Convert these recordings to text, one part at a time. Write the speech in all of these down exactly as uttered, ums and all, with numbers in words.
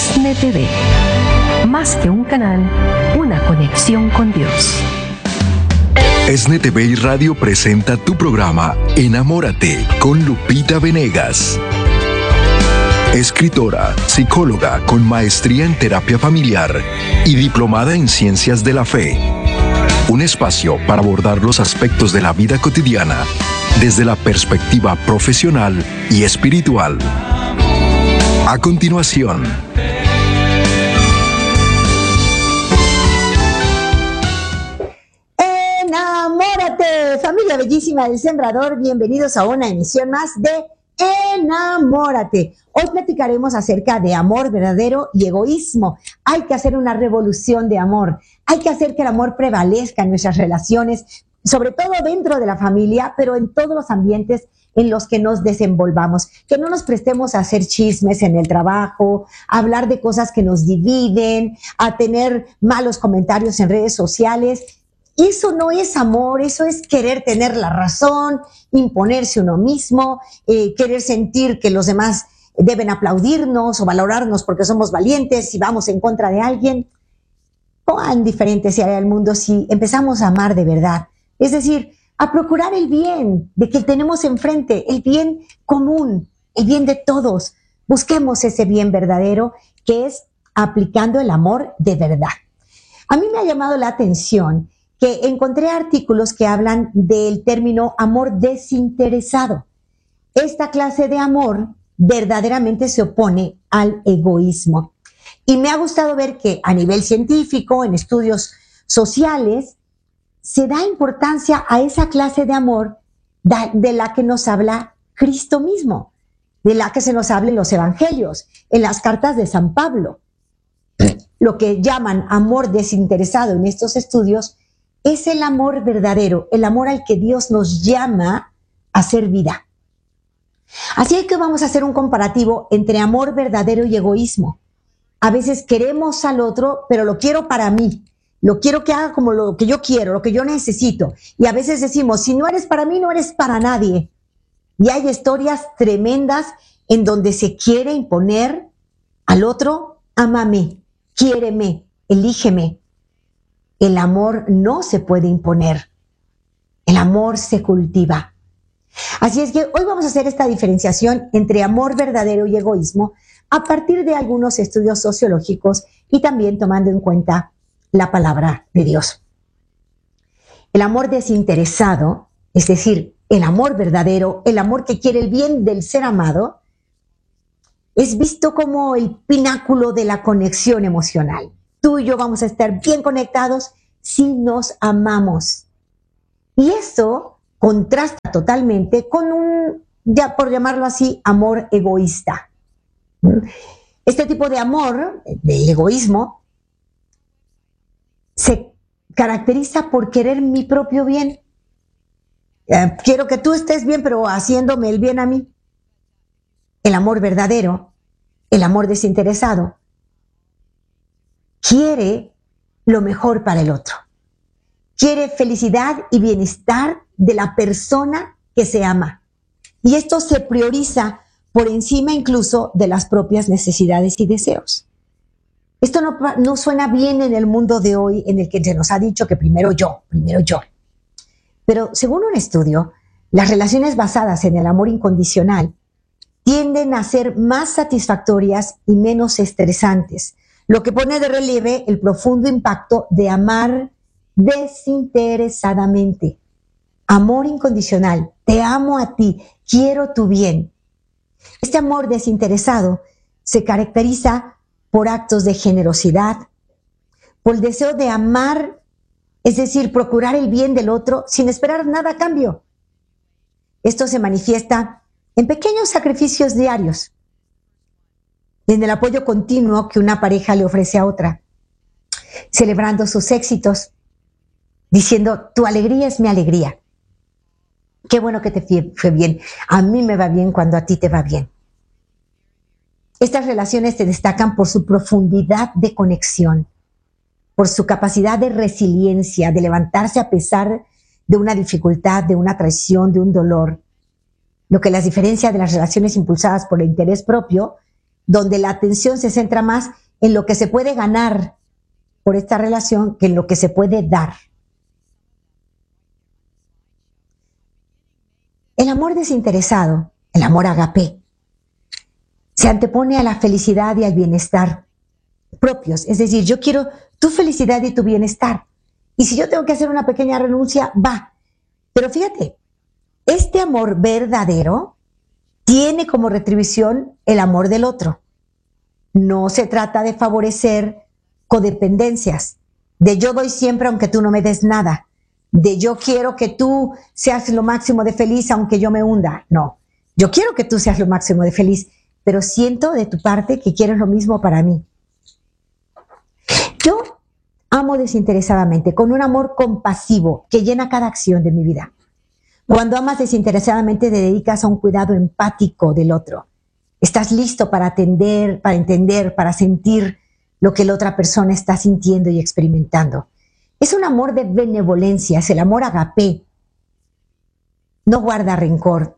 ESNE T V. Más que un canal, una conexión con Dios. ESNE T V y Radio presenta tu programa Enamórate con Lupita Venegas. Escritora, psicóloga con maestría en terapia familiar y diplomada en ciencias de la fe. Un espacio para abordar los aspectos de la vida cotidiana desde la perspectiva profesional y espiritual. A continuación, enamórate, familia bellísima del Sembrador, bienvenidos a una emisión más de Enamórate. Hoy platicaremos acerca de amor verdadero y egoísmo. Hay que hacer una revolución de amor. Hay que hacer que el amor prevalezca en nuestras relaciones, sobre todo dentro de la familia, pero en todos los ambientes en los que nos desenvolvamos. Que no nos prestemos a hacer chismes en el trabajo, a hablar de cosas que nos dividen, a tener malos comentarios en redes sociales. Eso no es amor, eso es querer tener la razón, imponerse uno mismo, eh, querer sentir que los demás deben aplaudirnos o valorarnos porque somos valientes y vamos en contra de alguien. Cuán diferente sería el mundo si empezamos a amar de verdad. Es decir, a procurar el bien de que tenemos enfrente, el bien común, el bien de todos. Busquemos ese bien verdadero que es aplicando el amor de verdad. A mí me ha llamado la atención que encontré artículos que hablan del término amor desinteresado. Esta clase de amor verdaderamente se opone al egoísmo. Y me ha gustado ver que a nivel científico, en estudios sociales, se da importancia a esa clase de amor de la que nos habla Cristo mismo, de la que se nos habla en los evangelios, en las cartas de San Pablo. Lo que llaman amor desinteresado en estos estudios es el amor verdadero, el amor al que Dios nos llama a hacer vida. Así que vamos a hacer un comparativo entre amor verdadero y egoísmo. A veces queremos al otro, pero lo quiero para mí. Lo quiero que haga como lo que yo quiero, lo que yo necesito. Y a veces decimos, si no eres para mí, no eres para nadie. Y hay historias tremendas en donde se quiere imponer al otro, ámame, quiéreme, elígeme. El amor no se puede imponer. El amor se cultiva. Así es que hoy vamos a hacer esta diferenciación entre amor verdadero y egoísmo a partir de algunos estudios sociológicos y también tomando en cuenta la palabra de Dios. El amor desinteresado, es decir, el amor verdadero, el amor que quiere el bien del ser amado, es visto como el pináculo de la conexión emocional. Tú y yo vamos a estar bien conectados si nos amamos. Y eso contrasta totalmente con un, ya por llamarlo así, amor egoísta. Este tipo de amor, de egoísmo, se caracteriza por querer mi propio bien. Eh, quiero que tú estés bien, pero haciéndome el bien a mí. El amor verdadero, el amor desinteresado, quiere lo mejor para el otro. Quiere felicidad y bienestar de la persona que se ama. Y esto se prioriza por encima incluso de las propias necesidades y deseos. Esto no, no suena bien en el mundo de hoy en el que se nos ha dicho que primero yo, primero yo. Pero según un estudio, las relaciones basadas en el amor incondicional tienden a ser más satisfactorias y menos estresantes, lo que pone de relieve el profundo impacto de amar desinteresadamente. Amor incondicional, te amo a ti, quiero tu bien. Este amor desinteresado se caracteriza por actos de generosidad, por el deseo de amar, es decir, procurar el bien del otro sin esperar nada a cambio. Esto se manifiesta en pequeños sacrificios diarios, en el apoyo continuo que una pareja le ofrece a otra, celebrando sus éxitos, diciendo, tu alegría es mi alegría. Qué bueno que te fue bien. A mí me va bien cuando a ti te va bien. Estas relaciones se destacan por su profundidad de conexión, por su capacidad de resiliencia, de levantarse a pesar de una dificultad, de una traición, de un dolor. Lo que las diferencia de las relaciones impulsadas por el interés propio donde la atención se centra más en lo que se puede ganar por esta relación que en lo que se puede dar. El amor desinteresado, el amor agape, se antepone a la felicidad y al bienestar propios. Es decir, yo quiero tu felicidad y tu bienestar. Y si yo tengo que hacer una pequeña renuncia, va. Pero fíjate, este amor verdadero tiene como retribución el amor del otro. No se trata de favorecer codependencias, de yo doy siempre aunque tú no me des nada, de yo quiero que tú seas lo máximo de feliz aunque yo me hunda. No, yo quiero que tú seas lo máximo de feliz, pero siento de tu parte que quieres lo mismo para mí. Yo amo desinteresadamente, con un amor compasivo que llena cada acción de mi vida. Cuando amas desinteresadamente, te dedicas a un cuidado empático del otro. Estás listo para atender, para entender, para sentir lo que la otra persona está sintiendo y experimentando. Es un amor de benevolencia, es el amor agape. No guarda rencor,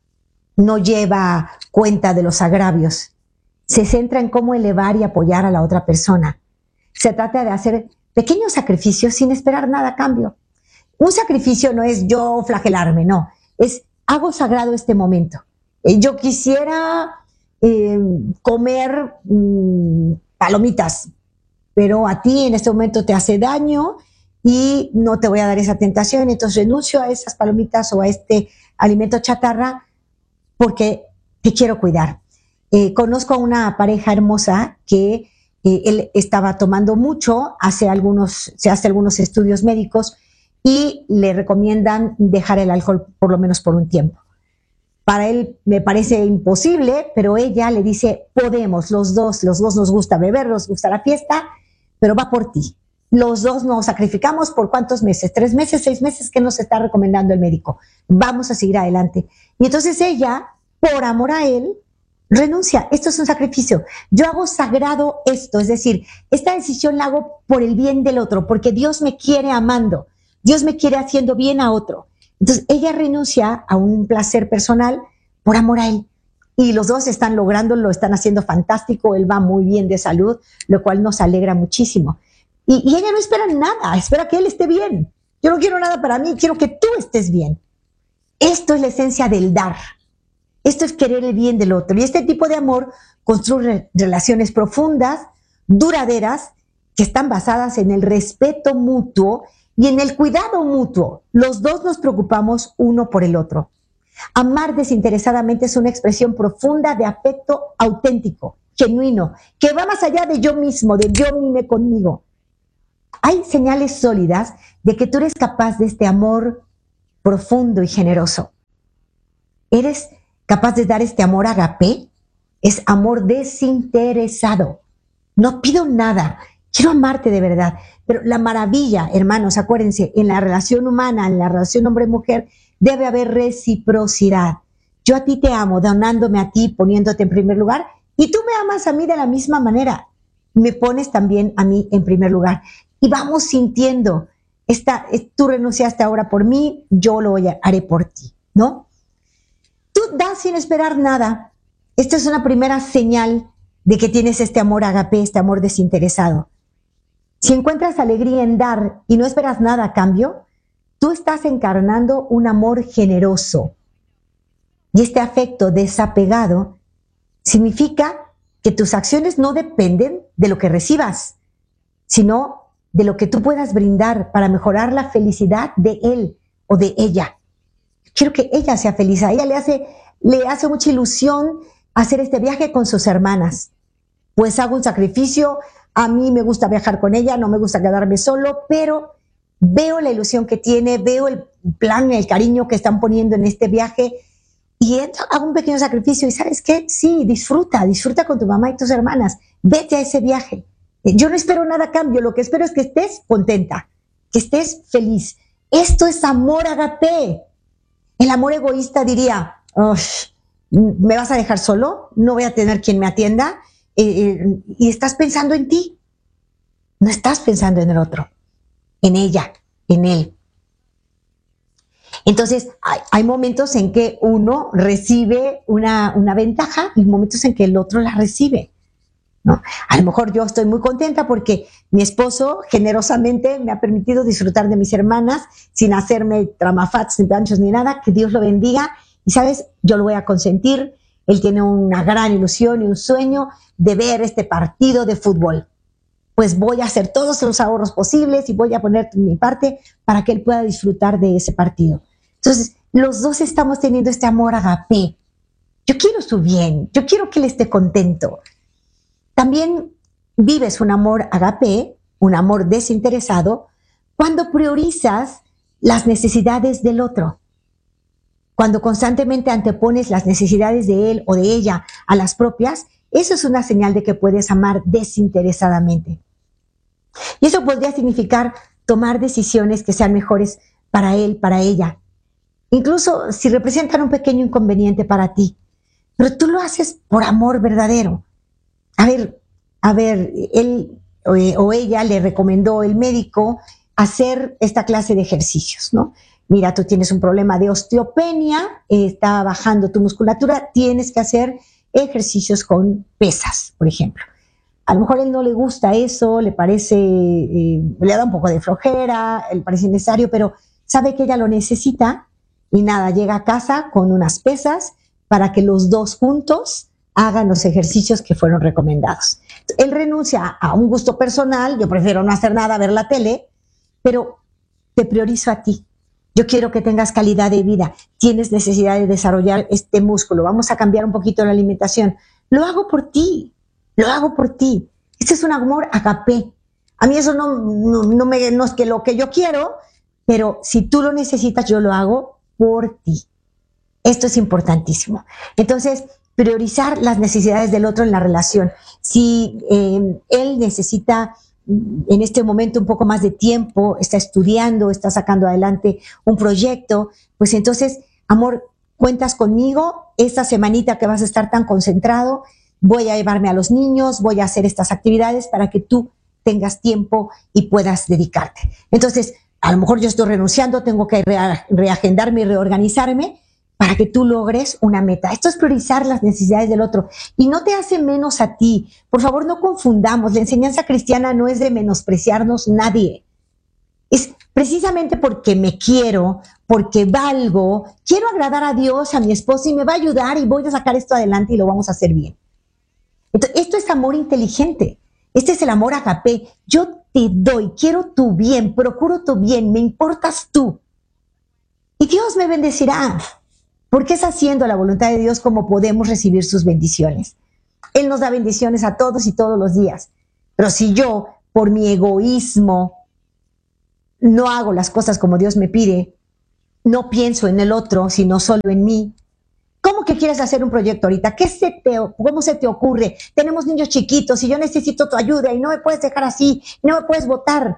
no lleva cuenta de los agravios. Se centra en cómo elevar y apoyar a la otra persona. Se trata de hacer pequeños sacrificios sin esperar nada a cambio. Un sacrificio no es yo flagelarme, no. Es hago sagrado este momento. Eh, yo quisiera eh, comer mmm, palomitas, pero a ti en este momento te hace daño y no te voy a dar esa tentación, entonces renuncio a esas palomitas o a este alimento chatarra porque te quiero cuidar. Eh, conozco a una pareja hermosa que eh, él estaba tomando mucho, hace algunos, se hace algunos estudios médicos y le recomiendan dejar el alcohol por lo menos por un tiempo. Para él me parece imposible, pero ella le dice, podemos, los dos, los dos nos gusta beber, nos gusta la fiesta, pero va por ti. Los dos nos sacrificamos por cuántos meses, tres meses, seis meses, ¿qué nos está recomendando el médico? Vamos a seguir adelante. Y entonces ella, por amor a él, renuncia. Esto es un sacrificio. Yo hago sagrado esto, es decir, esta decisión la hago por el bien del otro, porque Dios me quiere amando, Dios me quiere haciendo bien a otro. Entonces ella renuncia a un placer personal por amor a él. Y los dos están logrando, lo están haciendo fantástico, él va muy bien de salud, lo cual nos alegra muchísimo. Y, y ella no espera nada, espera que él esté bien. Yo no quiero nada para mí, quiero que tú estés bien. Esto es la esencia del dar. Esto es querer el bien del otro. Y este tipo de amor construye relaciones profundas, duraderas, que están basadas en el respeto mutuo y en el cuidado mutuo. Los dos nos preocupamos uno por el otro. Amar desinteresadamente es una expresión profunda de afecto auténtico, genuino, que va más allá de yo mismo, de yo mime conmigo. Hay señales sólidas de que tú eres capaz de este amor profundo y generoso. ¿Eres capaz de dar este amor agape? Es amor desinteresado. No pido nada, quiero amarte de verdad. Pero la maravilla, hermanos, acuérdense, en la relación humana, en la relación hombre-mujer, debe haber reciprocidad. Yo a ti te amo, donándome a ti, poniéndote en primer lugar, y tú me amas a mí de la misma manera. Me pones también a mí en primer lugar. Y vamos sintiendo, esta, tú renunciaste ahora por mí, yo lo haré por ti, ¿no? Tú das sin esperar nada. Esta es una primera señal de que tienes este amor agape, este amor desinteresado. Si encuentras alegría en dar y no esperas nada a cambio, tú estás encarnando un amor generoso. Y este afecto desapegado significa que tus acciones no dependen de lo que recibas, sino de lo que tú puedas brindar para mejorar la felicidad de él o de ella. Quiero que ella sea feliz. A ella le hace, le hace mucha ilusión hacer este viaje con sus hermanas. Pues hago un sacrificio, a mí me gusta viajar con ella, no me gusta quedarme solo, pero veo la ilusión que tiene, veo el plan, el cariño que están poniendo en este viaje y hago un pequeño sacrificio y ¿sabes qué? Sí, disfruta, disfruta con tu mamá y tus hermanas, vete a ese viaje. Yo no espero nada a cambio, lo que espero es que estés contenta, que estés feliz. Esto es amor agape. El amor egoísta diría, ¿me vas a dejar solo? ¿No voy a tener quien me atienda? Eh, eh, y estás pensando en ti. No estás pensando en el otro, en ella, en él. Entonces, hay, hay momentos en que uno recibe una, una ventaja y momentos en que el otro la recibe, ¿no? A lo mejor yo estoy muy contenta porque mi esposo generosamente me ha permitido disfrutar de mis hermanas sin hacerme tramafats, ni planchos, ni nada. Que Dios lo bendiga. Y, ¿sabes? Yo lo voy a consentir. Él tiene una gran ilusión y un sueño de ver este partido de fútbol. Pues voy a hacer todos los ahorros posibles y voy a poner mi parte para que él pueda disfrutar de ese partido. Entonces, los dos estamos teniendo este amor agape. Yo quiero su bien, yo quiero que él esté contento. También vives un amor agape, un amor desinteresado, cuando priorizas las necesidades del otro. Cuando constantemente antepones las necesidades de él o de ella a las propias, eso es una señal de que puedes amar desinteresadamente. Y eso podría significar tomar decisiones que sean mejores para él, para ella. Incluso si representan un pequeño inconveniente para ti. Pero tú lo haces por amor verdadero. A ver, a ver, él o ella le recomendó el médico hacer esta clase de ejercicios, ¿no? Mira, tú tienes un problema de osteopenia, eh, está bajando tu musculatura, tienes que hacer ejercicios con pesas, por ejemplo. A lo mejor a él no le gusta eso, le parece, eh, le da un poco de flojera, le parece innecesario, pero sabe que ella lo necesita y nada, llega a casa con unas pesas para que los dos juntos hagan los ejercicios que fueron recomendados. Él renuncia a un gusto personal, yo prefiero no hacer nada, ver la tele, pero te priorizo a ti. Yo quiero que tengas calidad de vida, tienes necesidad de desarrollar este músculo, vamos a cambiar un poquito la alimentación. Lo hago por ti, lo hago por ti. Este es un amor agape. A mí eso no, no, no, me, no es que lo que yo quiero, pero si tú lo necesitas, yo lo hago por ti. Esto es importantísimo. Entonces, priorizar las necesidades del otro en la relación. Si eh, él necesita en este momento un poco más de tiempo, está estudiando, está sacando adelante un proyecto, pues entonces, amor, cuentas conmigo esta semanita que vas a estar tan concentrado, voy a llevarme a los niños, voy a hacer estas actividades para que tú tengas tiempo y puedas dedicarte. Entonces, a lo mejor yo estoy renunciando, tengo que re- reagendarme y reorganizarme para que tú logres una meta. Esto es priorizar las necesidades del otro y no te hace menos a ti. Por favor, no confundamos. La enseñanza cristiana no es de menospreciarnos nadie. Es precisamente porque me quiero, porque valgo, quiero agradar a Dios, a mi esposo y me va a ayudar y voy a sacar esto adelante y lo vamos a hacer bien. Entonces, esto es amor inteligente. Este es el amor agape. Yo te doy, quiero tu bien, procuro tu bien, me importas tú. Y Dios me bendecirá. Porque es haciendo la voluntad de Dios como podemos recibir sus bendiciones. Él nos da bendiciones a todos y todos los días. Pero si yo, por mi egoísmo, no hago las cosas como Dios me pide, no pienso en el otro, sino solo en mí. ¿Cómo que quieres hacer un proyecto ahorita? ¿Qué se te, ¿Cómo se te ocurre? Tenemos niños chiquitos y yo necesito tu ayuda y no me puedes dejar así, no me puedes votar.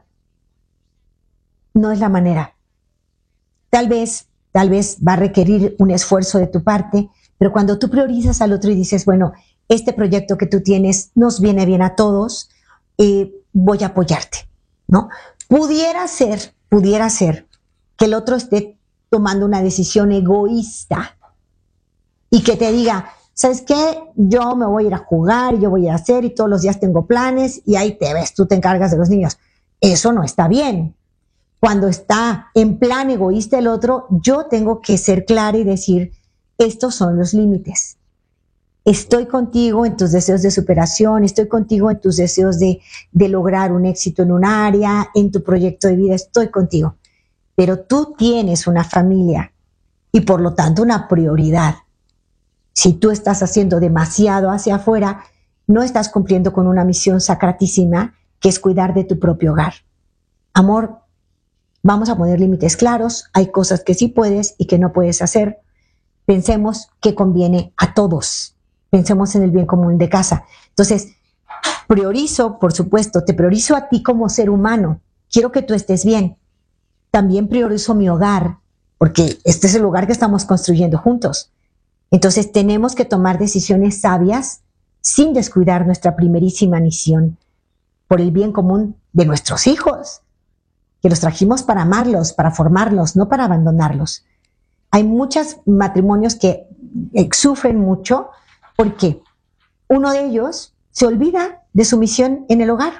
No es la manera. Tal vez Tal vez va a requerir un esfuerzo de tu parte, pero cuando tú priorizas al otro y dices, bueno, este proyecto que tú tienes nos viene bien a todos, eh, voy a apoyarte, ¿no? Pudiera ser, pudiera ser que el otro esté tomando una decisión egoísta y que te diga, ¿sabes qué? Yo me voy a ir a jugar, yo voy a hacer y todos los días tengo planes y ahí te ves, tú te encargas de los niños. Eso no está bien. Cuando está en plan egoísta el otro, yo tengo que ser clara y decir, estos son los límites. Estoy contigo en tus deseos de superación, estoy contigo en tus deseos de, de lograr un éxito en un área, en tu proyecto de vida, estoy contigo. Pero tú tienes una familia y por lo tanto una prioridad. Si tú estás haciendo demasiado hacia afuera, no estás cumpliendo con una misión sacratísima que es cuidar de tu propio hogar. Amor, vamos a poner límites claros, hay cosas que sí puedes y que no puedes hacer. Pensemos que conviene a todos, pensemos en el bien común de casa. Entonces, priorizo, por supuesto, te priorizo a ti como ser humano, quiero que tú estés bien. También priorizo mi hogar, porque este es el hogar que estamos construyendo juntos. Entonces, tenemos que tomar decisiones sabias sin descuidar nuestra primerísima misión por el bien común de nuestros hijos, que los trajimos para amarlos, para formarlos, no para abandonarlos. hay muchos matrimonios que eh, sufren mucho porque uno de ellos se olvida de su misión en el hogar.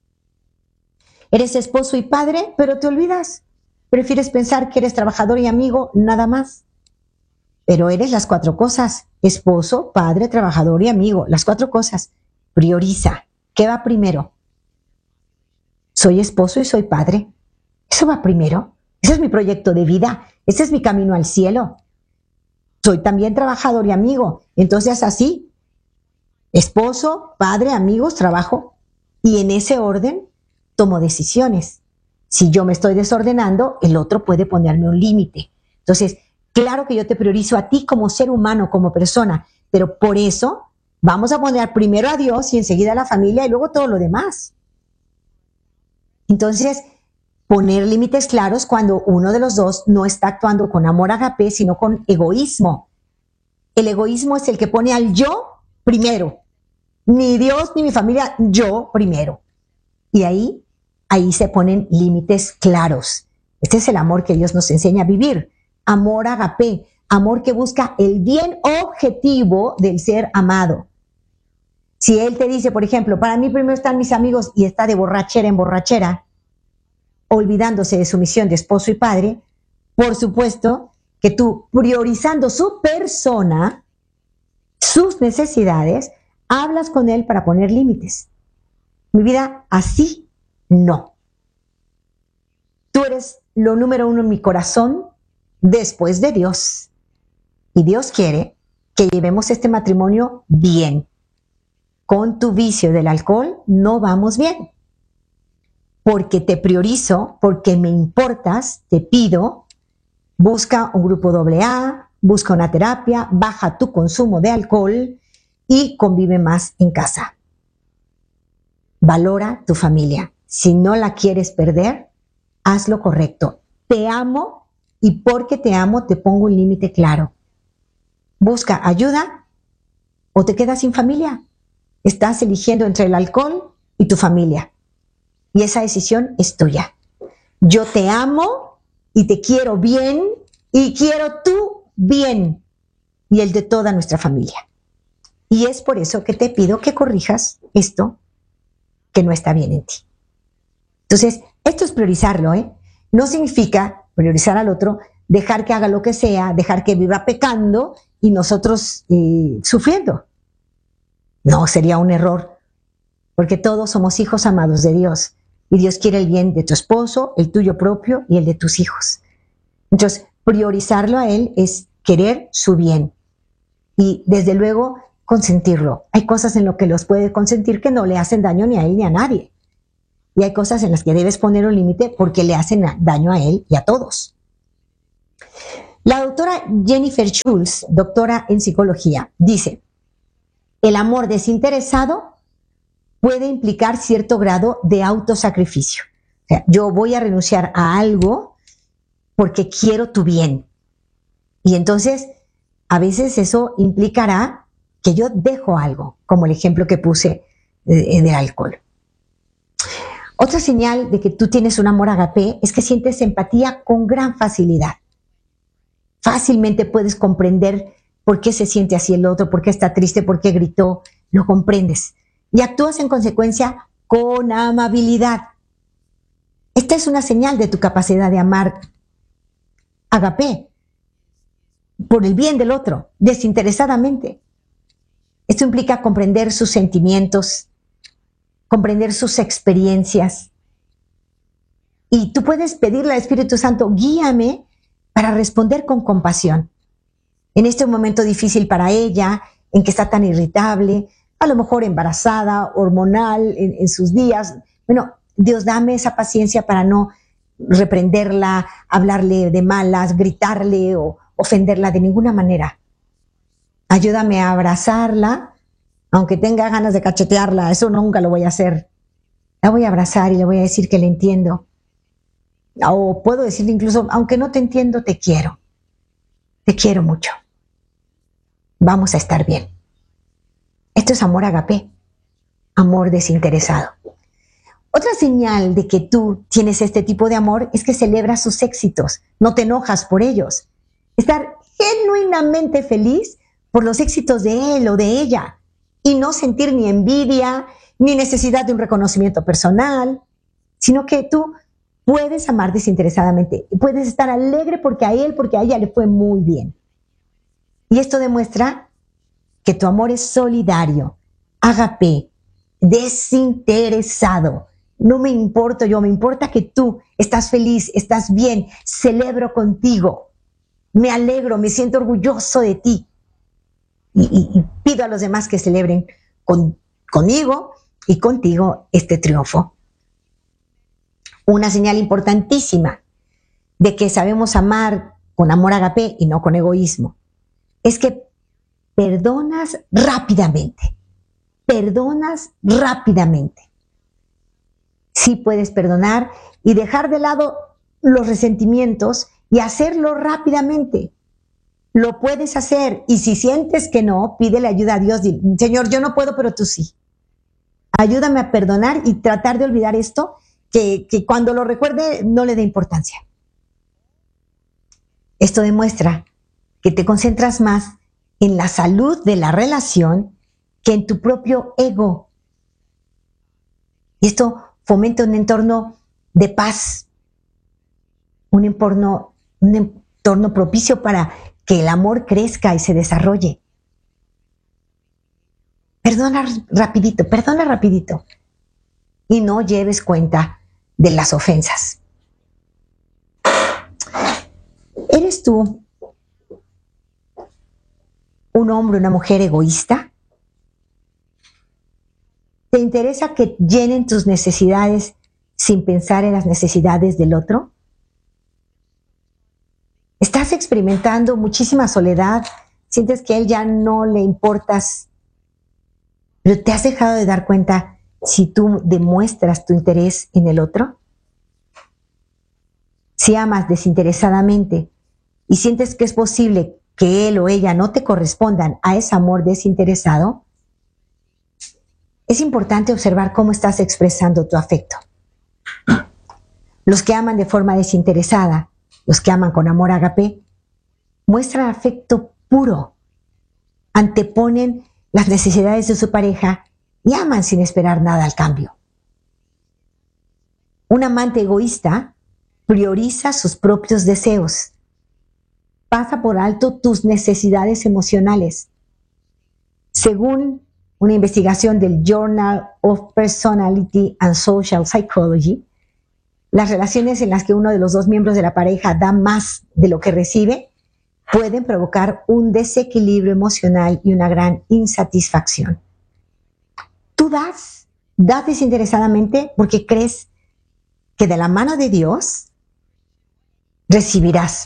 Eres esposo y padre, pero te olvidas. Prefieres pensar que eres trabajador y amigo, nada más. Pero eres las cuatro cosas: esposo, padre, trabajador y amigo. Las cuatro cosas. Prioriza. ¿Qué va primero? Soy esposo y soy padre. Eso va primero. Ese es mi proyecto de vida. Ese es mi camino al cielo. Soy también trabajador y amigo. Entonces así, esposo, padre, amigos, trabajo. Y en ese orden tomo decisiones. Si yo me estoy desordenando, el otro puede ponerme un límite. Entonces, claro que yo te priorizo a ti como ser humano, como persona, pero por eso vamos a poner primero a Dios y enseguida a la familia y luego todo lo demás. Entonces, poner límites claros cuando uno de los dos no está actuando con amor agape, sino con egoísmo. El egoísmo es el que pone al yo primero. Ni Dios ni mi familia, yo primero. Y ahí, ahí se ponen límites claros. Este es el amor que Dios nos enseña a vivir. Amor agape, amor que busca el bien objetivo del ser amado. Si Él te dice, por ejemplo, para mí primero están mis amigos y está de borrachera en borrachera, olvidándose de su misión de esposo y padre, por supuesto que tú, priorizando su persona, sus necesidades, hablas con Él para poner límites. Mi vida, así no. Tú eres lo número uno en mi corazón después de Dios. Y Dios quiere que llevemos este matrimonio bien. Con tu vicio del alcohol no vamos bien. Porque te priorizo, porque me importas, te pido, busca un grupo doble A, busca una terapia, baja tu consumo de alcohol y convive más en casa. Valora tu familia. Si no la quieres perder, haz lo correcto. Te amo y porque te amo te pongo un límite claro. Busca ayuda o te quedas sin familia. Estás eligiendo entre el alcohol y tu familia. Y esa decisión es tuya. Yo te amo y te quiero bien y quiero tú bien y el de toda nuestra familia. Y es por eso que te pido que corrijas esto que no está bien en ti. Entonces, esto es priorizarlo, ¿eh? No significa priorizar al otro, dejar que haga lo que sea, dejar que viva pecando y nosotros eh, sufriendo. No, sería un error, porque todos somos hijos amados de Dios y Dios quiere el bien de tu esposo, el tuyo propio y el de tus hijos. Entonces, priorizarlo a Él es querer su bien y desde luego consentirlo. Hay cosas en lo que los puede consentir que no le hacen daño ni a Él ni a nadie. Y hay cosas en las que debes poner un límite porque le hacen daño a Él y a todos. La doctora Jennifer Schultz, doctora en psicología, dice: el amor desinteresado puede implicar cierto grado de autosacrificio. O sea, yo voy a renunciar a algo porque quiero tu bien. Y entonces, a veces eso implicará que yo dejo algo, como el ejemplo que puse eh, del alcohol. Otra señal de que tú tienes un amor agape es que sientes empatía con gran facilidad. Fácilmente puedes comprender por qué se siente así el otro, por qué está triste, por qué gritó, lo comprendes. Y actúas en consecuencia con amabilidad. Esta es una señal de tu capacidad de amar agape, por el bien del otro, desinteresadamente. Esto implica comprender sus sentimientos, comprender sus experiencias. Y tú puedes pedirle al Espíritu Santo, guíame para responder con compasión. En este momento difícil para ella, en que está tan irritable, a lo mejor embarazada, hormonal, en, en sus días. Bueno, Dios, dame esa paciencia para no reprenderla, hablarle de malas, gritarle o ofenderla de ninguna manera. Ayúdame a abrazarla, aunque tenga ganas de cachetearla, eso nunca lo voy a hacer. La voy a abrazar y le voy a decir que le entiendo. O puedo decirle incluso, aunque no te entiendo, te quiero. Te quiero mucho. Vamos a estar bien. Esto es amor agape, amor desinteresado. Otra señal de que tú tienes este tipo de amor es que celebras sus éxitos, no te enojas por ellos. Estar genuinamente feliz por los éxitos de él o de ella y no sentir ni envidia, ni necesidad de un reconocimiento personal, sino que tú puedes amar desinteresadamente, puedes estar alegre porque a él, porque a ella le fue muy bien. Y esto demuestra que tu amor es solidario, ágape, desinteresado. No me importo yo, me importa que tú estás feliz, estás bien, celebro contigo, me alegro, me siento orgulloso de ti. Y, y, y pido a los demás que celebren con, conmigo y contigo este triunfo. Una señal importantísima de que sabemos amar con amor ágape y no con egoísmo es que perdonas rápidamente. Perdonas rápidamente. Sí puedes perdonar y dejar de lado los resentimientos y hacerlo rápidamente. Lo puedes hacer y si sientes que no, pídele ayuda a Dios. Dile, Señor, yo no puedo, pero tú sí. Ayúdame a perdonar y tratar de olvidar esto que, que cuando lo recuerde no le dé importancia. Esto demuestra que te concentras más en la salud de la relación que en tu propio ego. Y esto fomenta un entorno de paz, un entorno, un entorno propicio para que el amor crezca y se desarrolle. Perdona rapidito, perdona rapidito. Y no lleves cuenta de las ofensas. ¿Eres tú un hombre o una mujer egoísta? ¿Te interesa que llenen tus necesidades sin pensar en las necesidades del otro? ¿Estás experimentando muchísima soledad? ¿Sientes que a él ya no le importas? ¿Pero te has dejado de dar cuenta si tú demuestras tu interés en el otro? Si amas desinteresadamente y sientes que es posible que él o ella no te correspondan a ese amor desinteresado, es importante observar cómo estás expresando tu afecto. Los que aman de forma desinteresada, los que aman con amor ágape, muestran afecto puro, anteponen las necesidades de su pareja y aman sin esperar nada al cambio. Un amante egoísta prioriza sus propios deseos, pasa por alto tus necesidades emocionales. Según una investigación del Journal of Personality and Social Psychology, las relaciones en las que uno de los dos miembros de la pareja da más de lo que recibe pueden provocar un desequilibrio emocional y una gran insatisfacción. Tú das, das desinteresadamente porque crees que de la mano de Dios recibirás.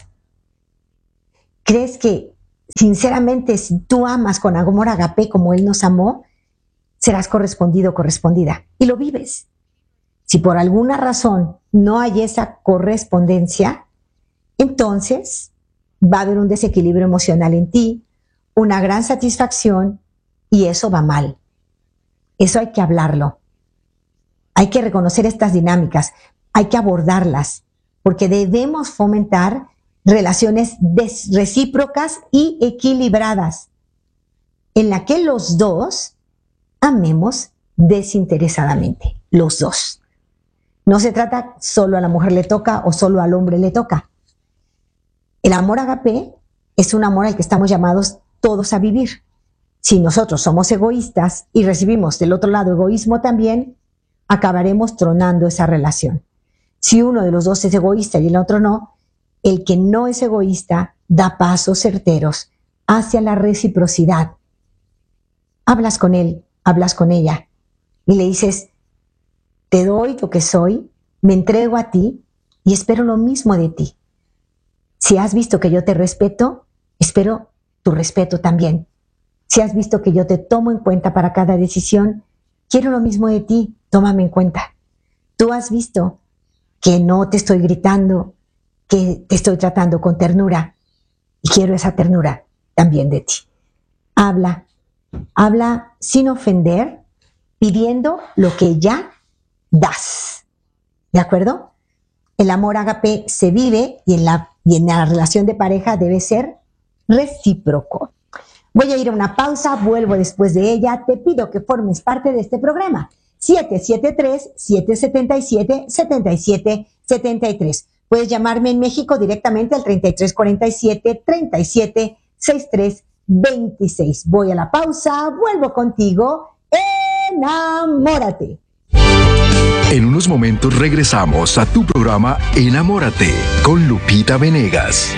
Crees que sinceramente si tú amas con amor ágape como Él nos amó, serás correspondido o correspondida y lo vives. Si por alguna razón no hay esa correspondencia, entonces va a haber un desequilibrio emocional en ti, una gran satisfacción y eso va mal. Eso hay que hablarlo. Hay que reconocer estas dinámicas, hay que abordarlas, porque debemos fomentar relaciones recíprocas y equilibradas, en la que los dos amemos desinteresadamente, los dos. No se trata solo a la mujer le toca o solo al hombre le toca. El amor ágape es un amor al que estamos llamados todos a vivir. Si nosotros somos egoístas y recibimos del otro lado egoísmo también, acabaremos tronando esa relación. Si uno de los dos es egoísta y el otro no, el que no es egoísta da pasos certeros hacia la reciprocidad. Hablas con él, hablas con ella y le dices, te doy lo que soy, me entrego a ti y espero lo mismo de ti. Si has visto que yo te respeto, espero tu respeto también. Si has visto que yo te tomo en cuenta para cada decisión, quiero lo mismo de ti, tómame en cuenta. Tú has visto que no te estoy gritando, que te estoy tratando con ternura y quiero esa ternura también de ti. Habla, habla sin ofender, pidiendo lo que ya das. ¿De acuerdo? El amor ágape se vive y en la y en la relación de pareja debe ser recíproco. Voy a ir a una pausa, vuelvo después de ella. Te pido que formes parte de este programa. siete siete tres, siete siete siete, siete siete siete tres. Puedes llamarme en México directamente al treinta y tres cuarenta y siete, treinta y siete sesenta y tres veintiséis. Voy a la pausa, vuelvo contigo. Enamórate. En unos momentos regresamos a tu programa Enamórate con Lupita Venegas.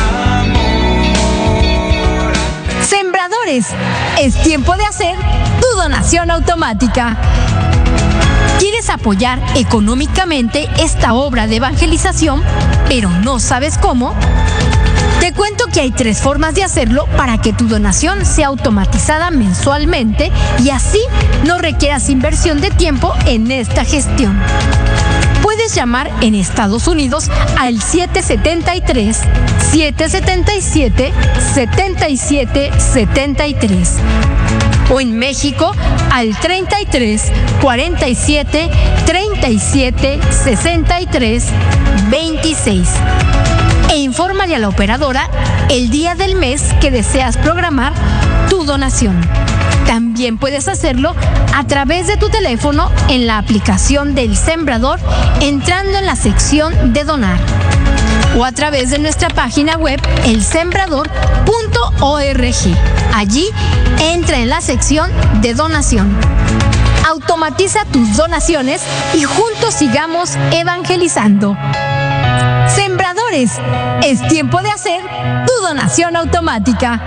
Sembradores, es tiempo de hacer tu donación automática. ¿Quieres apoyar económicamente esta obra de evangelización, pero no sabes cómo? Te cuento que hay tres formas de hacerlo para que tu donación sea automatizada mensualmente y así no requieras inversión de tiempo en esta gestión. Puedes llamar en Estados Unidos al siete siete tres, siete siete siete, siete siete siete tres o en México al treinta y tres cuarenta y siete, treinta y siete sesenta y tres veintiséis. E infórmale a la operadora el día del mes que deseas programar tu donación. También puedes hacerlo a través de tu teléfono en la aplicación del Sembrador, entrando en la sección de donar, o a través de nuestra página web el sembrador punto org. Allí entra en la sección de donación. Automatiza tus donaciones y juntos sigamos evangelizando. Sembradores, es tiempo de hacer tu donación automática.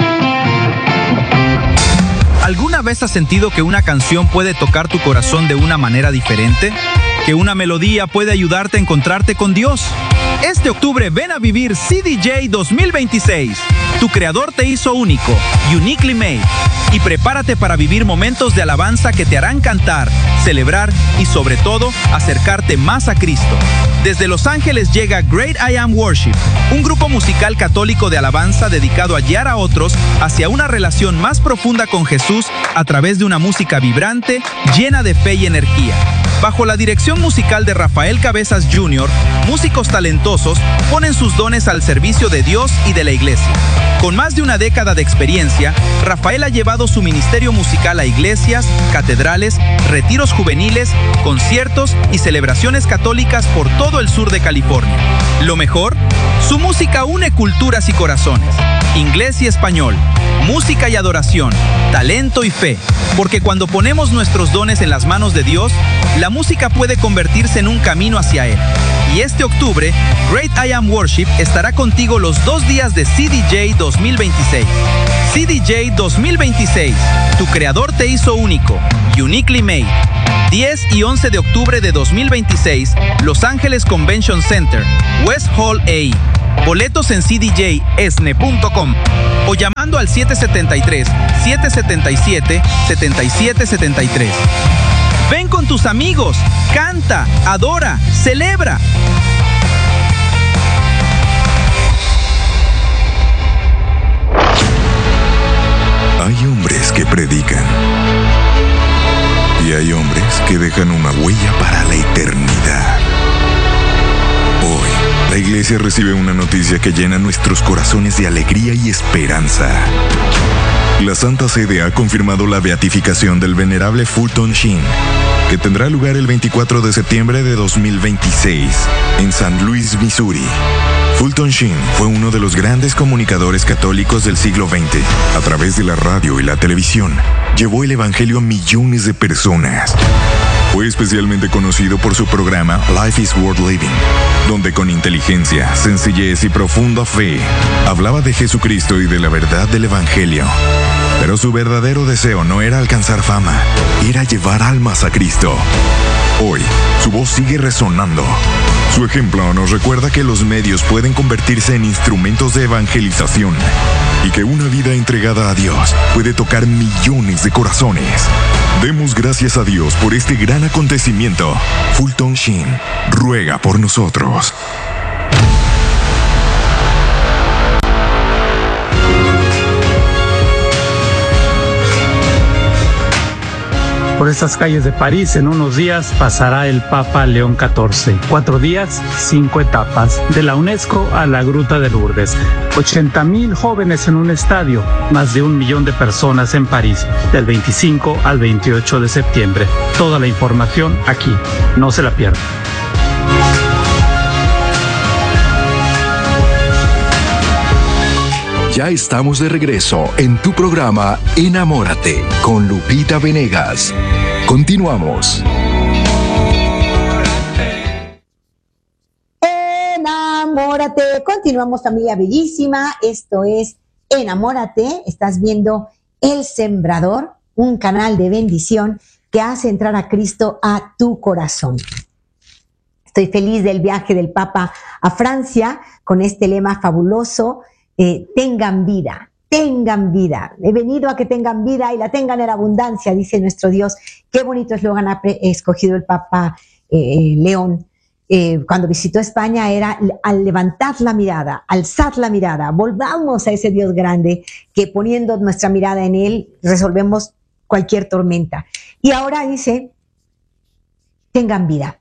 ¿Alguna vez has sentido que una canción puede tocar tu corazón de una manera diferente? ¿Que una melodía puede ayudarte a encontrarte con Dios? Este octubre ven a vivir C D J dos mil veintiséis. Tu creador te hizo único, uniquely made. Y prepárate para vivir momentos de alabanza que te harán cantar, celebrar y sobre todo acercarte más a Cristo. Desde Los Ángeles llega Great I Am Worship, un grupo musical católico de alabanza dedicado a guiar a otros hacia una relación más profunda con Jesús a través de una música vibrante, llena de fe y energía. Bajo la dirección musical de Rafael Cabezas junior, músicos talentosos ponen sus dones al servicio de Dios y de la iglesia. Con más de una década de experiencia, Rafael ha llevado su ministerio musical a iglesias, catedrales, retiros juveniles, conciertos y celebraciones católicas por todo el sur de California. Lo mejor, su música une culturas y corazones, inglés y español, música y adoración, talento y fe, porque cuando ponemos nuestros dones en las manos de Dios, la música puede convertirse en un camino hacia Él. Y este octubre, Great I Am Worship estará contigo los dos días de C D J dos mil veintiséis. C D J dos mil veintiséis, tu creador te hizo único, uniquely made. diez y once de octubre de dos mil veintiséis, Los Ángeles Convention Center, West Hall A. Boletos en c d j esne punto com o llamando al siete siete tres, siete siete siete, siete siete siete tres. Ven con tus amigos, canta, adora, celebra. Hay hombres que predican y hay hombres que dejan una huella para la eternidad. Hoy, la iglesia recibe una noticia que llena nuestros corazones de alegría y esperanza. La Santa Sede ha confirmado la beatificación del venerable Fulton Sheen, que tendrá lugar el veinticuatro de septiembre de dos mil veintiséis en Saint Louis, Missouri. Fulton Sheen fue uno de los grandes comunicadores católicos del siglo veinte. A través de la radio y la televisión, llevó el evangelio a millones de personas. Fue especialmente conocido por su programa Life is Worth Living, donde con inteligencia, sencillez y profunda fe, hablaba de Jesucristo y de la verdad del evangelio. Pero su verdadero deseo no era alcanzar fama, era llevar almas a Cristo. Hoy, su voz sigue resonando. Su ejemplo nos recuerda que los medios pueden convertirse en instrumentos de evangelización y que una vida entregada a Dios puede tocar millones de corazones. Demos gracias a Dios por este gran acontecimiento. Fulton Sheen ruega por nosotros. Por estas calles de París, en unos días, pasará el Papa León catorce. Cuatro días, cinco etapas. De la UNESCO a la Gruta de Lourdes. ochenta mil jóvenes en un estadio. Más de un millón de personas en París. Del veinticinco al veintiocho de septiembre. Toda la información aquí. No se la pierdan. Ya estamos de regreso en tu programa Enamórate con Lupita Venegas. Continuamos. Enamórate. Continuamos, familia bellísima. Esto es Enamórate. Estás viendo El Sembrador, un canal de bendición que hace entrar a Cristo a tu corazón. Estoy feliz del viaje del Papa a Francia con este lema fabuloso. Eh, tengan vida, tengan vida. He venido a que tengan vida y la tengan en abundancia, dice nuestro Dios. Qué bonito eslogan ha escogido el Papa eh, León. Eh, cuando visitó España era al levantar la mirada, alzar la mirada, volvamos a ese Dios grande que poniendo nuestra mirada en Él resolvemos cualquier tormenta. Y ahora dice, tengan vida.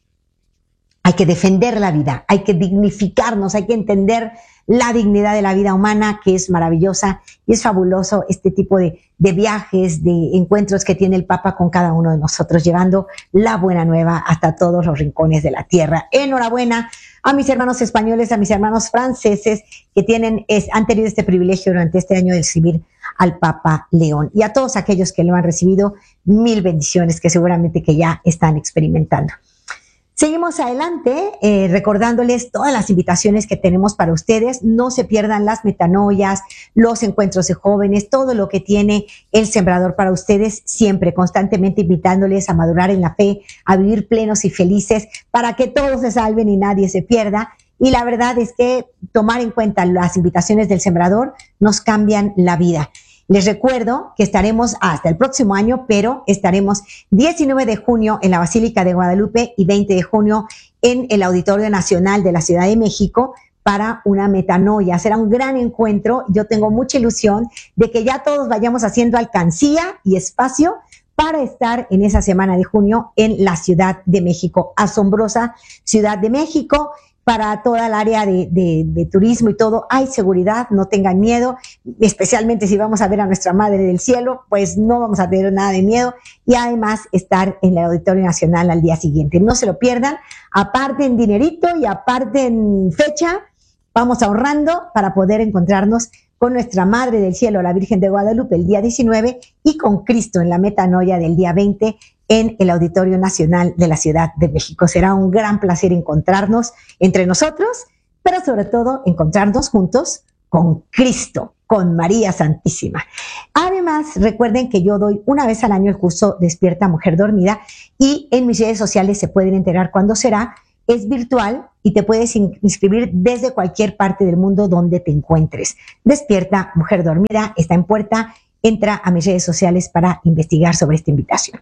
Hay que defender la vida, hay que dignificarnos, hay que entender la dignidad de la vida humana, que es maravillosa y es fabuloso este tipo de, de viajes, de encuentros que tiene el Papa con cada uno de nosotros, llevando la buena nueva hasta todos los rincones de la tierra. Enhorabuena a mis hermanos españoles, a mis hermanos franceses que tienen, es, han tenido este privilegio durante este año de recibir al Papa León, y a todos aquellos que lo han recibido, mil bendiciones que seguramente que ya están experimentando. Seguimos adelante eh, recordándoles todas las invitaciones que tenemos para ustedes. No se pierdan las metanoias, los encuentros de jóvenes, todo lo que tiene el Sembrador para ustedes, siempre constantemente invitándoles a madurar en la fe, a vivir plenos y felices para que todos se salven y nadie se pierda. Y la verdad es que tomar en cuenta las invitaciones del Sembrador nos cambian la vida. Les recuerdo que estaremos hasta el próximo año, pero estaremos diecinueve de junio en la Basílica de Guadalupe y veinte de junio en el Auditorio Nacional de la Ciudad de México para una metanoia. Será un gran encuentro. Yo tengo mucha ilusión de que ya todos vayamos haciendo alcancía y espacio para estar en esa semana de junio en la Ciudad de México. Asombrosa Ciudad de México. Para toda el área de, de, de turismo y todo, hay seguridad, no tengan miedo, especialmente si vamos a ver a nuestra Madre del Cielo, pues no vamos a tener nada de miedo, y además estar en el Auditorio Nacional al día siguiente. No se lo pierdan, aparten dinerito y aparten fecha, vamos ahorrando para poder encontrarnos con nuestra Madre del Cielo, la Virgen de Guadalupe, el día diecinueve, y con Cristo en la metanoia del día veinte, en el Auditorio Nacional de la Ciudad de México. Será un gran placer encontrarnos entre nosotros, pero sobre todo encontrarnos juntos con Cristo, con María Santísima. Además, recuerden que yo doy una vez al año el curso Despierta Mujer Dormida, y en mis redes sociales se pueden enterar cuándo será. Es virtual y te puedes inscribir desde cualquier parte del mundo donde te encuentres. Despierta Mujer Dormida está en puerta. Entra a mis redes sociales para investigar sobre esta invitación.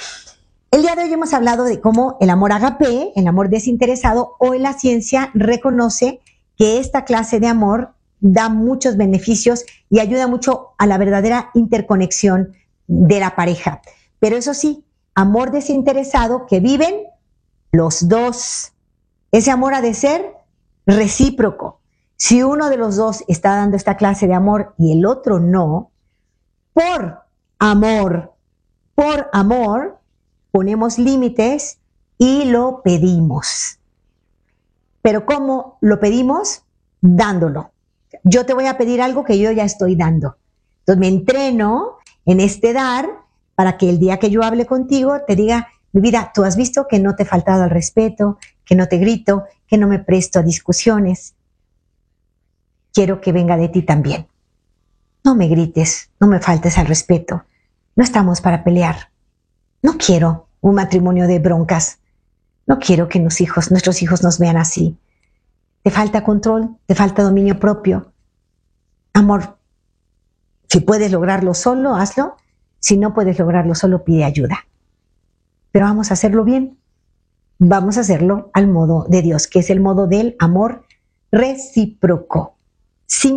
El día de hoy hemos hablado de cómo el amor agape, el amor desinteresado, hoy la ciencia reconoce que esta clase de amor da muchos beneficios y ayuda mucho a la verdadera interconexión de la pareja. Pero eso sí, amor desinteresado que viven los dos. Ese amor ha de ser recíproco. Si uno de los dos está dando esta clase de amor y el otro no, por amor, por amor, ponemos límites y lo pedimos. Pero ¿cómo lo pedimos? Dándolo. Yo te voy a pedir algo que yo ya estoy dando. Entonces me entreno en este dar para que el día que yo hable contigo te diga, mi vida, tú has visto que no te he faltado al respeto, que no te grito, que no me presto a discusiones. Quiero que venga de ti también. No me grites, no me faltes al respeto. No estamos para pelear. No quiero un matrimonio de broncas. No quiero que nuestros hijos, nuestros hijos nos vean así. Te falta control, te falta dominio propio. Amor, si puedes lograrlo solo, hazlo. Si no puedes lograrlo solo, pide ayuda. Pero vamos a hacerlo bien. Vamos a hacerlo al modo de Dios, que es el modo del amor recíproco,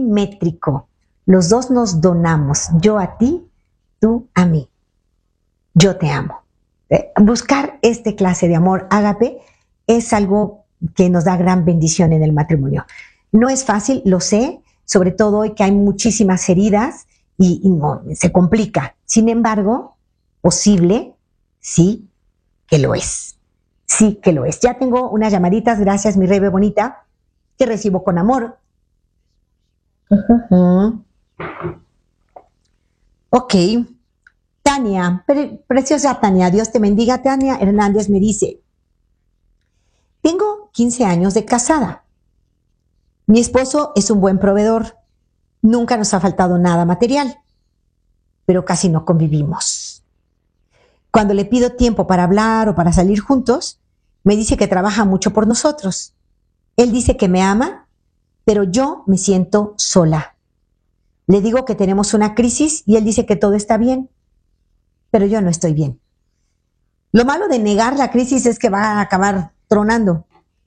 simétrico. Los dos nos donamos, yo a ti, tú a mí. yo te amo. Eh, buscar este clase de amor ágape es algo que nos da gran bendición en el matrimonio. No es fácil, lo sé, sobre todo hoy que hay muchísimas heridas y, y no, se complica. Sin embargo, posible, sí que lo es. Sí que lo es. Ya tengo unas llamaditas, gracias mi Rebe bonita, que recibo con amor. Uh-huh. Ok. Tania, pre- preciosa Tania, Dios te bendiga. Tania Hernández me dice, tengo quince años de casada. Mi esposo es un buen proveedor. Nunca nos ha faltado nada material, pero casi no convivimos. Cuando le pido tiempo para hablar o para salir juntos, me dice que trabaja mucho por nosotros. Él dice que me ama, pero yo me siento sola. Le digo que tenemos una crisis y él dice que todo está bien, pero yo no estoy bien. Lo malo de negar la crisis es que va a acabar tronando.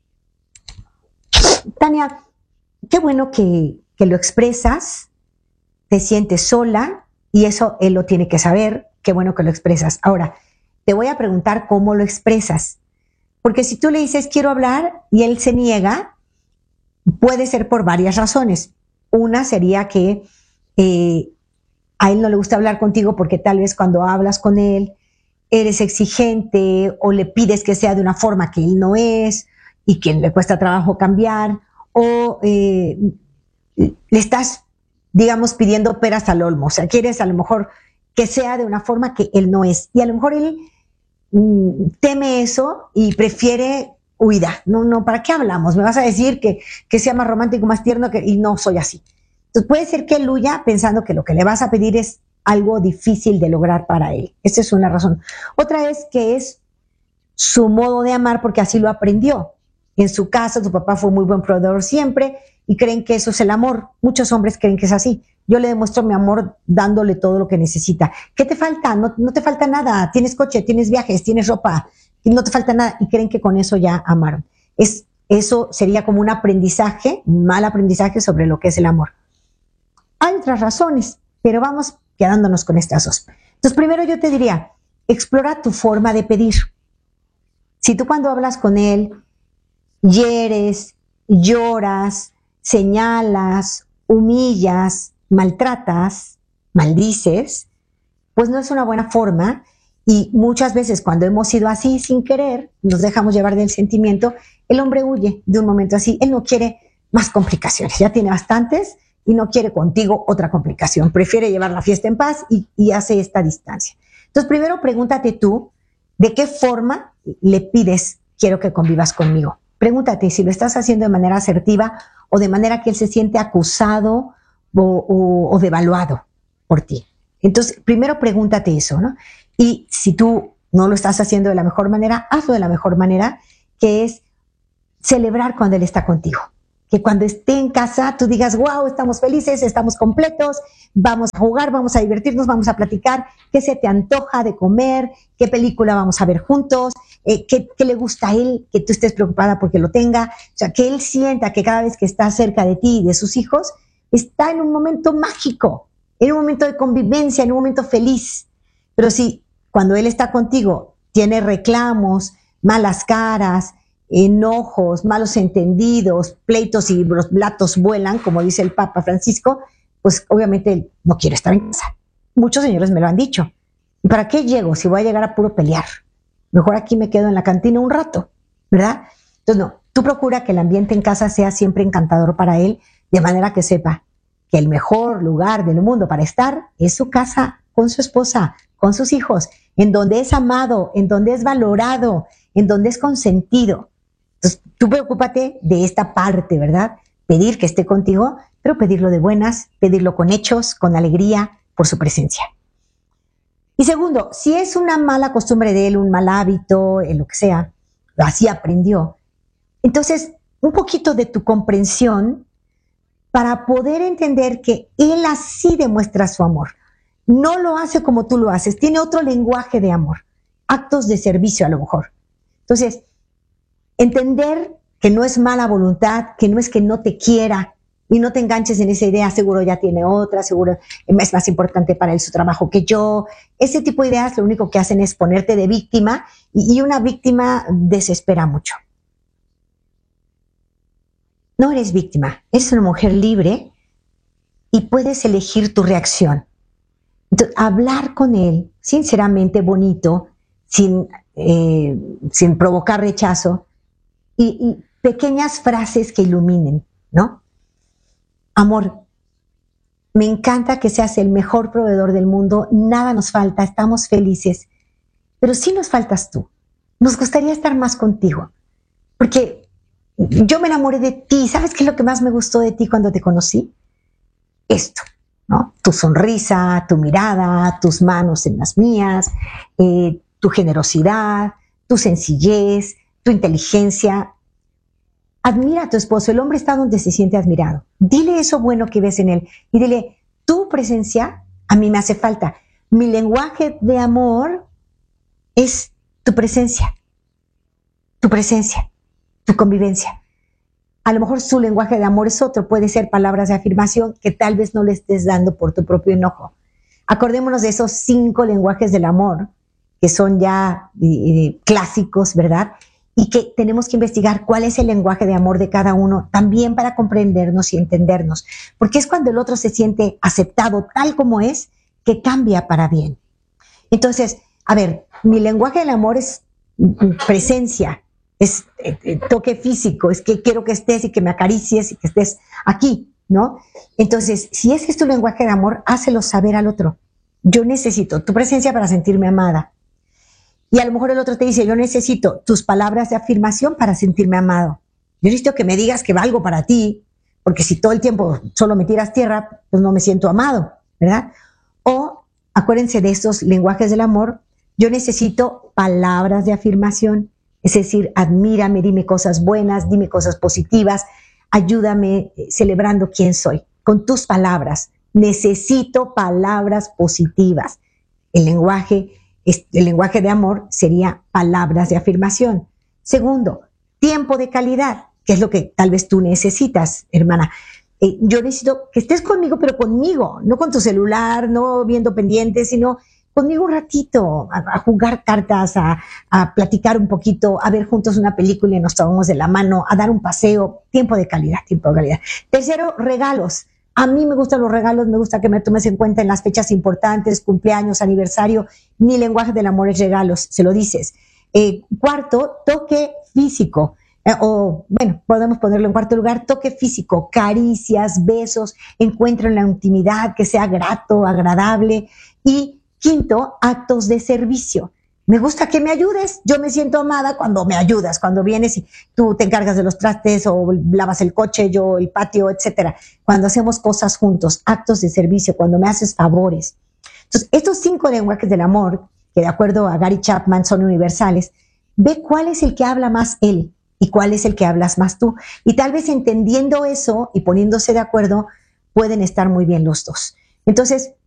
Tania, qué bueno que, que lo expresas, te sientes sola y eso él lo tiene que saber, qué bueno que lo expresas. Ahora, te voy a preguntar cómo lo expresas, porque si tú le dices quiero hablar y él se niega, puede ser por varias razones. Una sería que eh, a él no le gusta hablar contigo porque tal vez cuando hablas con él eres exigente o le pides que sea de una forma que él no es y que le cuesta trabajo cambiar, o eh, le estás, digamos, pidiendo peras al olmo, o sea, quieres a lo mejor que sea de una forma que él no es, y a lo mejor él mm, teme eso y prefiere huida. No, no, ¿para qué hablamos? Me vas a decir que, que sea más romántico, más tierno, que, y no soy así. Entonces puede ser que él huya pensando que lo que le vas a pedir es algo difícil de lograr para él. Esa es una razón. Otra es que es su modo de amar porque así lo aprendió. En su casa, su papá fue muy buen proveedor siempre y creen que eso es el amor. Muchos hombres creen que es así. Yo le demuestro mi amor dándole todo lo que necesita. ¿Qué te falta? No, no te falta nada. Tienes coche, tienes viajes, tienes ropa, no te falta nada. Y creen que con eso ya amaron. Es, eso sería como un aprendizaje, un mal aprendizaje sobre lo que es el amor. Hay otras razones, pero vamos quedándonos con estas dos. Entonces, primero yo te diría, explora tu forma de pedir. Si tú cuando hablas con él hieres, lloras, señalas, humillas, maltratas, maldices, pues no es una buena forma, y muchas veces cuando hemos sido así sin querer, nos dejamos llevar del sentimiento, el hombre huye de un momento así, él no quiere más complicaciones, ya tiene bastantes y no quiere contigo otra complicación, prefiere llevar la fiesta en paz y, y hace esta distancia. Entonces primero pregúntate tú, ¿de qué forma le pides quiero que convivas conmigo? Pregúntate si lo estás haciendo de manera asertiva o de manera que él se siente acusado o, o, o devaluado por ti. Entonces, primero pregúntate eso, ¿no? Y si tú no lo estás haciendo de la mejor manera, hazlo de la mejor manera, que es celebrar cuando él está contigo. Que cuando esté en casa tú digas, wow, estamos felices, estamos completos, vamos a jugar, vamos a divertirnos, vamos a platicar, qué se te antoja de comer, qué película vamos a ver juntos, eh, qué, qué le gusta a él, que tú estés preocupada porque lo tenga. O sea, que él sienta que cada vez que está cerca de ti y de sus hijos, está en un momento mágico, en un momento de convivencia, en un momento feliz. Pero si cuando él está contigo tiene reclamos, malas caras, enojos, malos entendidos, pleitos y los platos vuelan, como dice el Papa Francisco, pues obviamente él no quiere estar en casa. Muchos señores me lo han dicho. ¿Y para qué llego si voy a llegar a puro pelear? Mejor aquí me quedo en la cantina un rato, ¿verdad? Entonces no, tú procura que el ambiente en casa sea siempre encantador para él, de manera que sepa que el mejor lugar del mundo para estar es su casa con su esposa, con sus hijos, en donde es amado, en donde es valorado, en donde es consentido. Entonces, tú preocúpate de esta parte, ¿verdad? Pedir que esté contigo, pero pedirlo de buenas, pedirlo con hechos, con alegría, por su presencia. Y segundo, si es una mala costumbre de él, un mal hábito, en lo que sea, así aprendió, entonces un poquito de tu comprensión para poder entender que él así demuestra su amor. No lo hace como tú lo haces, tiene otro lenguaje de amor, actos de servicio a lo mejor. Entonces, entender que no es mala voluntad, que no es que no te quiera, y no te enganches en esa idea, seguro ya tiene otra, seguro es más importante para él su trabajo que yo. Ese tipo de ideas lo único que hacen es ponerte de víctima, y, y una víctima desespera mucho. No eres víctima, eres una mujer libre y puedes elegir tu reacción. Entonces, hablar con él sinceramente, bonito, sin, eh, sin provocar rechazo, y, y pequeñas frases que iluminen, ¿no? Amor, me encanta que seas el mejor proveedor del mundo, nada nos falta, estamos felices, pero sí nos faltas tú. Nos gustaría estar más contigo, porque yo me enamoré de ti. ¿Sabes qué es lo que más me gustó de ti cuando te conocí? Esto, ¿no? Tu sonrisa, tu mirada, tus manos en las mías, eh, tu generosidad, tu sencillez, tu inteligencia. Admira a tu esposo. El hombre está donde se siente admirado. Dile eso bueno que ves en él y dile, tu presencia a mí me hace falta. Mi lenguaje de amor es tu presencia, tu presencia, tu convivencia. A lo mejor su lenguaje de amor es otro, puede ser palabras de afirmación que tal vez no le estés dando por tu propio enojo. Acordémonos de esos cinco lenguajes del amor, que son ya eh, clásicos, ¿verdad? Y que tenemos que investigar cuál es el lenguaje de amor de cada uno, también para comprendernos y entendernos, porque es cuando el otro se siente aceptado tal como es, que cambia para bien. Entonces, a ver, mi lenguaje del amor es presencia, es eh, toque físico, es que quiero que estés y que me acaricies y que estés aquí, ¿no? Entonces, si ese es tu lenguaje de amor, hácelo saber al otro. Yo necesito tu presencia para sentirme amada. Y a lo mejor el otro te dice, yo necesito tus palabras de afirmación para sentirme amado. Yo necesito que me digas que valgo para ti, porque si todo el tiempo solo me tiras tierra, pues no me siento amado, ¿verdad? O, acuérdense de estos lenguajes del amor, yo necesito palabras de afirmación, es decir, admírame, dime cosas buenas, dime cosas positivas, ayúdame celebrando quién soy, con tus palabras. Necesito palabras positivas. El lenguaje El lenguaje de amor sería palabras de afirmación. Segundo, tiempo de calidad, que es lo que tal vez tú necesitas, hermana. Eh, yo necesito que estés conmigo, pero conmigo, no con tu celular, no viendo pendientes, sino conmigo un ratito, a, a jugar cartas, a, a platicar un poquito, a ver juntos una película y nos tomamos de la mano, a dar un paseo. Tiempo de calidad, tiempo de calidad. Tercero, regalos. A mí me gustan los regalos, me gusta que me tomes en cuenta en las fechas importantes, cumpleaños, aniversario. Mi lenguaje del amor es regalos, se lo dices. Eh, cuarto, toque físico. Eh, o, bueno, podemos ponerlo en cuarto lugar, toque físico, caricias, besos, encuentro en la intimidad, que sea grato, agradable. Y quinto, actos de servicio. Me gusta que me ayudes, yo me siento amada cuando me ayudas, cuando vienes y tú te encargas de los trastes o lavas el coche, yo el patio, etcétera. Cuando hacemos cosas juntos, actos de servicio, cuando me haces favores. Entonces, estos cinco lenguajes del amor, que de acuerdo a Gary Chapman son universales, ve cuál es el que habla más él y cuál es el que hablas más tú. Y tal vez entendiendo eso y poniéndose de acuerdo, pueden estar muy bien los dos. Entonces,